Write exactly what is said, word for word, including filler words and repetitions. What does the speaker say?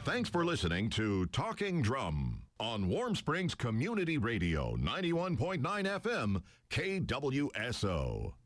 Thanks for listening to Talking Drum on Warm Springs Community Radio, ninety-one point nine F M, K W S O.